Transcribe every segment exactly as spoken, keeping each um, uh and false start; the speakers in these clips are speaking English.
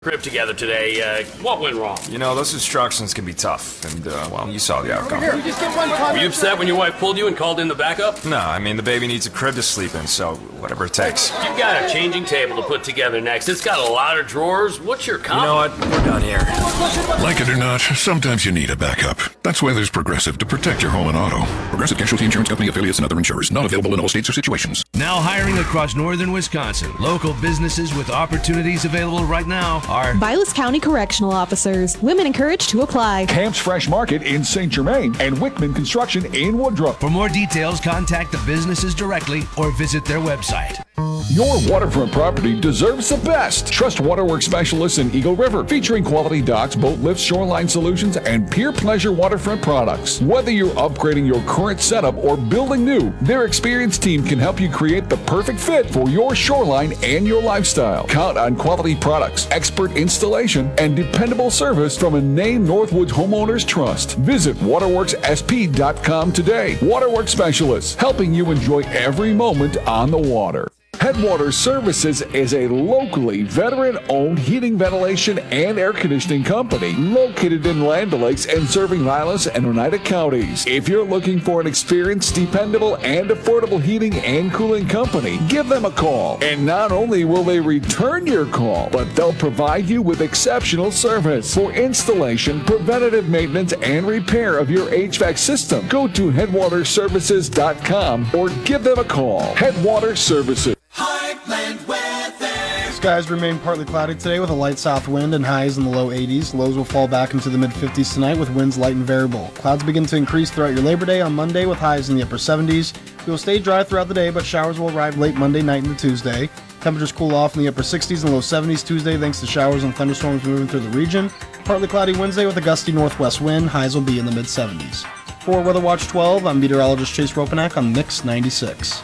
Crib together today. Uh, what went wrong? You know, those instructions can be tough, and, uh, well, you saw the outcome. Here, just get one Were you upset when your wife pulled you and called in the backup? No, I mean, the baby needs a crib to sleep in, so whatever it takes. You've got a changing table to put together next. It's got a lot of drawers. What's your comment? You know what? We're done here. Like it or not, sometimes you need a backup. That's why there's Progressive to protect your home and auto. Progressive Casualty Insurance Company affiliates and other insurers. Not available in all states or situations. Now hiring across northern Wisconsin. Local businesses with opportunities available right now are Vilas County Correctional Officers. Women encouraged to apply. Camp's Fresh Market in Saint Germain and Wickman Construction in Woodruff. For more details, contact the businesses directly or visit their website. Your waterfront property deserves the best. Trust Waterworks specialists in Eagle River, featuring quality docks, boat lifts, shoreline solutions, and Pure Pleasure waterfront products. Whether you're upgrading your current setup or building new, their experienced team can help you create the perfect fit for your shoreline and your lifestyle. Count on quality products, expert installation, and dependable service from a name Northwoods homeowners trust. Visit waterworks s p dot com today. Waterworks specialists, helping you enjoy every moment on the water. Headwater Services is a locally veteran-owned heating, ventilation, and air conditioning company located in Land O'Lakes and serving Lilas and Oneida counties. If you're looking for an experienced, dependable, and affordable heating and cooling company, give them a call. And not only will they return your call, but they'll provide you with exceptional service for installation, preventative maintenance, and repair of your H V A C system. Go to headwater services dot com or give them a call. Headwater Services. Heartland weather. Skies remain partly cloudy today with a light south wind and highs in the low eighties. Lows will fall back into the mid fifties tonight with winds light and variable. Clouds begin to increase throughout your Labor Day on Monday with highs in the upper seventies. We will stay dry throughout the day, but showers will arrive late Monday night into Tuesday. Temperatures cool off in the upper sixties and low seventies Tuesday thanks to showers and thunderstorms moving through the region. Partly cloudy Wednesday with a gusty northwest wind. Highs will be in the mid seventies. For Weather Watch twelve, I'm meteorologist Chase Ropanak on Mix ninety-six.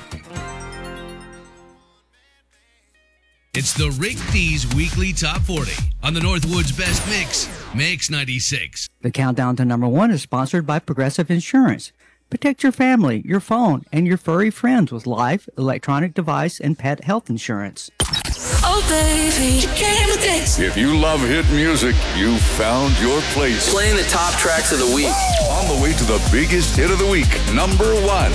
It's the Rick Dees Weekly Top forty on the Northwoods Best Mix, Mix ninety-six. The countdown to number one is sponsored by Progressive Insurance. Protect your family, your phone, and your furry friends with life, electronic device, and pet health insurance. Oh, baby, you came with this. If you love hit music, you found your place. Playing the top tracks of the week. On the way to the biggest hit of the week, number one.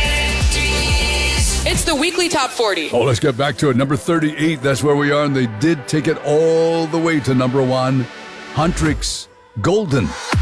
It's the Weekly Top forty. Oh, let's get back to it. Number thirty-eight, that's where we are, and they did take it all the way to number one. Huntrix, Golden.